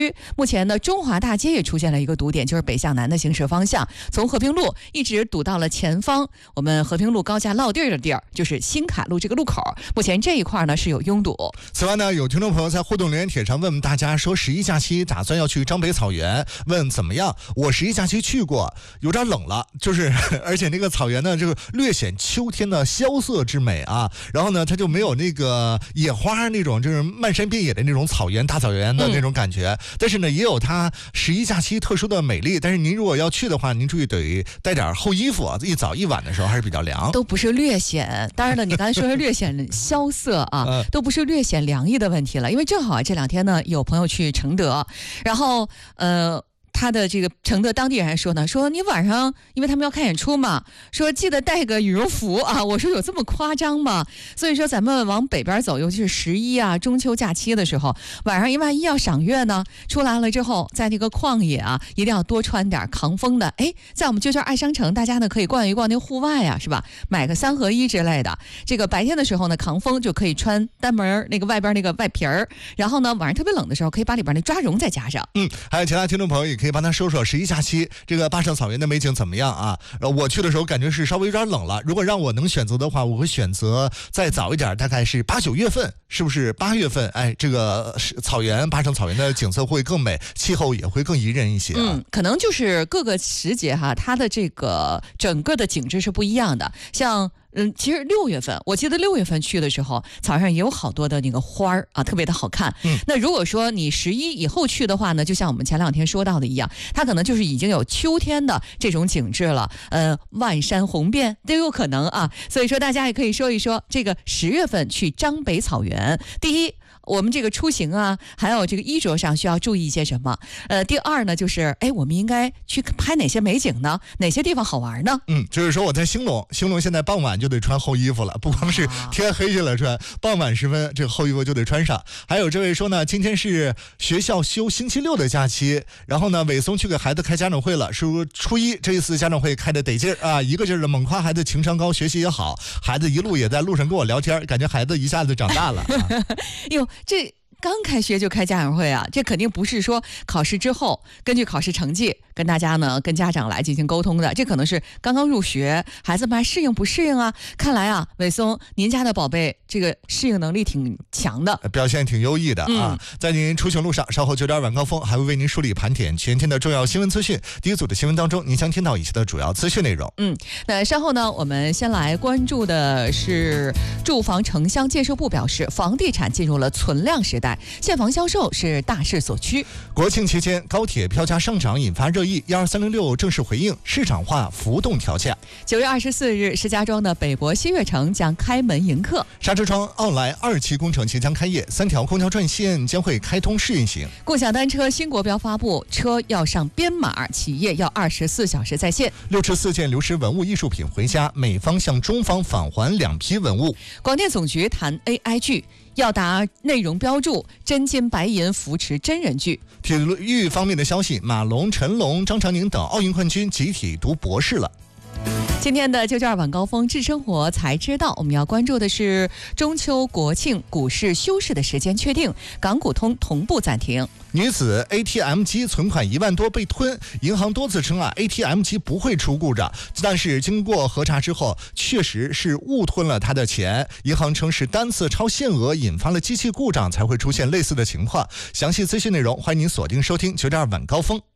目前呢，中华大街也出现了一个堵点，就是北向南的行驶方向，从和平路一直堵到了前方我们和平路高架落地的地儿，就是新凯路这个路口。目前这一块呢是有拥堵。 此外呢，有听众朋友在互动留言帖上问大家说，11假期打算要去张北草原，问怎么样？我11假期去过，有点冷了，就是而且那个草原呢，这个略显秋天的萧瑟之美啊。然后呢，它就没有那个野花那种就是漫山遍野的那种草原大草原的那种感觉。但是呢，也有它11假期特殊的美丽。但是您如果要去的话，您注意得带点厚衣服啊，一早一晚的时候还是比较凉。 都不是略显，当然了，你刚才说是略显萧瑟啊，都不是略显凉意的问题了。因为正好这2天呢，有朋友去承德，然后他的这个承德当地人还说呢，说你晚上因为他们要看演出嘛，说记得带个羽绒服啊。我说有这么夸张吗？所以说咱们往北边走，尤其是11啊中秋假期的时候，晚上万一要赏月呢，出来了之后，在那个旷野啊，一定要多穿点抗风的。在我们旧券爱商城，大家呢可以逛一逛那户外啊，是吧？买个3合1之类的。这个白天的时候呢，抗风就可以穿单门那个外边那个外皮儿，然后呢晚上特别冷的时候，可以把里边那抓绒再加上。 还有其他听众朋友也可以帮他说说11假期这个坝上草原的美景怎么样啊？我去的时候感觉是稍微有点冷了。如果让我能选择的话，我会选择再早一点，大概是8、9月份，是不是8月份？这个草原坝上草原的景色会更美，气候也会更宜人一些可能就是各个时节哈，它的这个整个的景致是不一样的。像其实6月份，我记得6月份去的时候，草上也有好多的那个花儿啊，特别的好看。那如果说你11以后去的话呢，就像我们前2天说到的一样，它可能就是已经有秋天的这种景致了，万山红遍都有可能啊。所以说大家也可以说一说这个10月份去张北草原，第一，我们这个出行啊，还有这个衣着上需要注意一些什么？第二呢，就是我们应该去拍哪些美景呢？哪些地方好玩呢？ 就是说我在兴隆现在傍晚就得穿厚衣服了，不光是天黑下来穿，傍晚时分这个厚衣服就得穿上。还有这位说呢，今天是学校休星期6的假期，然后呢，伟松去给孩子开家长会了，说初一这一次家长会开的得劲啊，一个劲儿的猛夸孩子情商高，学习也好，孩子一路也在路上跟我聊天，感觉孩子一下子长大了。 哟，这刚开学就开家长会啊，这肯定不是说考试之后根据考试成绩跟大家呢跟家长来进行沟通的，这可能是刚刚入学，孩子们还适应不适应啊？看来啊，伟松您家的宝贝这个适应能力挺强的， 表现挺优异的啊。在您出行路上，稍后9点晚高峰还会为您梳理盘点全天的重要新闻资讯。第一组的新闻当中，您将听到以下的主要资讯内容。 那稍后呢，我们先来关注的是住房城乡建设部表示，房地产进入了存量时代，现房销售是大势所趋。 国庆期间高铁票价上涨引发热议，12306正式回应市场化浮动调价。 9月24日，石家庄的北博新悦城将开门迎客。 刹车窗奥莱2期工程即将开业，3条空调转线将会开通试运行。 共享单车新国标发布，车要上编码，企业要24小时在线。 6至4件流失文物艺术品回家，美方向中方返还2批文物。 广电总局谈 AI 剧，要达内容标注，真金白银扶持真人剧。 体育方面的消息，马龙、陈龙、张常宁等奥运冠军集体读博士了。 今天的992晚高峰智生活才知道，我们要关注的是中秋国庆股市休市的时间确定，港股通同步暂停。 女子 ATM 机存款1万多被吞，银行多次称ATM 机不会出故障，但是经过核查之后，确实是误吞了她的钱。银行称是单次超限额引发了机器故障才会出现类似的情况。详细资讯内容，欢迎您锁定收听992晚高峰。